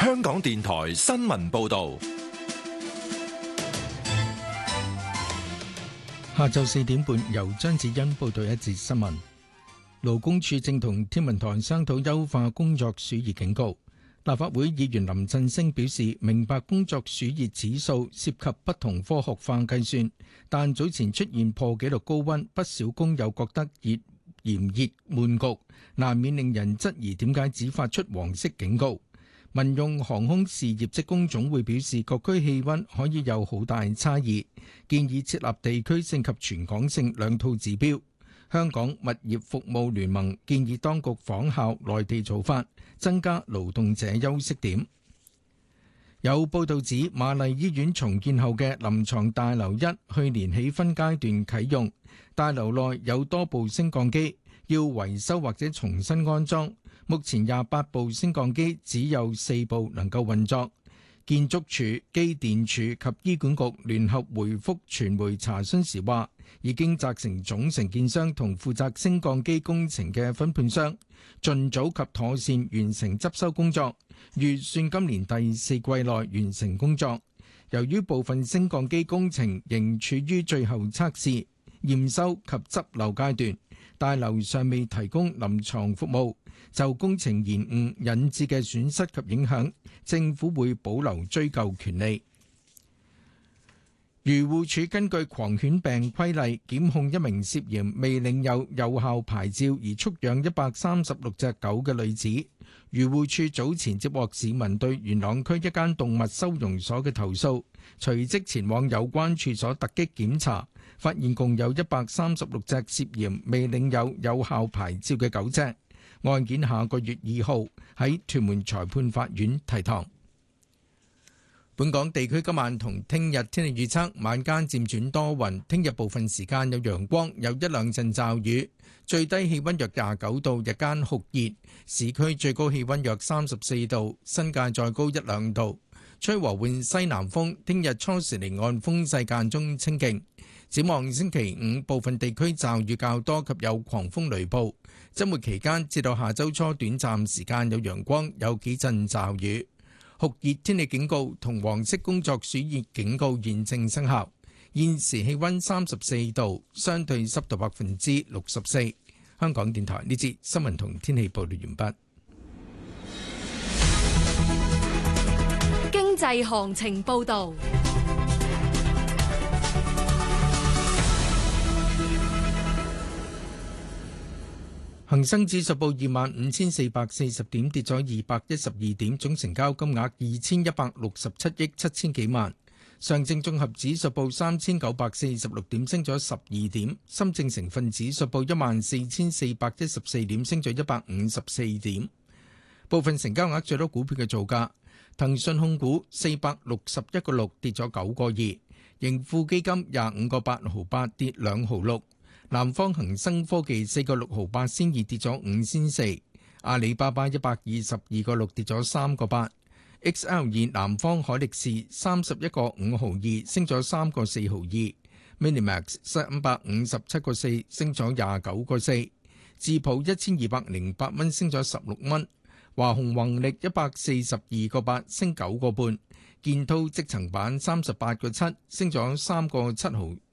香港電台新聞報道。 下晝4點半，由張子欣報道一節新聞。勞工處正同天文台商討優化工作暑熱警告。立法會議員林振昇表示，明白工作暑熱指數涉及不同科學化計算，但早前出現破紀錄高溫，不少工友覺得炎熱悶焗，難免令人質疑點解只發出黃色警告。民用航空事業職工總會表示，各區氣溫可以有好大差異，建議設立地區性及全港性兩套指標。香港物業服務聯盟建議當局仿效內地做法，增加勞動者休息點。有報道指，瑪麗醫院重建後嘅臨床大樓1去年起分階段啟用，大樓內有多部升降機要維修或者重新安裝。目前28部升降機只有4部能夠運作。建築署、機電署及醫管局聯合回覆傳媒查詢時話，已經責成總承建商同負責升降機工程嘅分判商，盡早及妥善完成執修工作，預算今年第4季內完成工作。由於部分升降機工程仍處於最後測試、驗收及執漏階段，大樓尚未提供臨床服務，就工程延誤引致嘅損失及影響，政府會保留追究權利。漁護署根據狂犬病規例檢控一名涉嫌未領有有效牌照而蓄養136隻狗嘅女子。漁護署早前接獲市民對元朗區一間動物收容所嘅投訴，隨即前往有關處所突擊檢查，發現共有136隻涉嫌未領有有效牌照嘅狗隻。案件下個月2號喺屯門裁判法院提堂。本港地區今晚同聽日天氣預測，晚間漸轉多雲，聽日部分時間有陽光，有一兩陣驟雨，最低氣溫約29度，日間酷熱，市區最高氣溫約34度，新界再高1、2度，吹和緩西南風，聽日初時離岸風勢間中清勁。展望星期五，部分地區驟雨較多及有狂風雷暴，週末期間至到下週初短暫時間有陽光，有幾陣驟雨。酷熱天氣警告同黃色工作暑熱警告現正生效。現時氣溫34度，相對濕度64%。香港電台呢節新聞同天氣報道完畢。 經濟行情報道。 恒生指數報25,440點，跌咗212點，總成交金額2167億7千幾萬。上證綜合指數報3946點，升咗12點。深證成分指數報14,414點，升咗154點。部分成交額最多股票嘅造價：騰訊控股461個6，跌咗9個2；盈富基金25個8毫8，跌2毫6。南方恒生科技4個6毫8仙2，跌咗5仙4。阿里巴巴122個6，跌咗3個8。XL2 南方海力士31個5毫2，升咗3個4毫2。Minimax 557個4，升咗29個4。智普1208蚊，升咗16蚊。華虹宏力142個8，升9個半。建滔積層板38個7，升咗3個7毫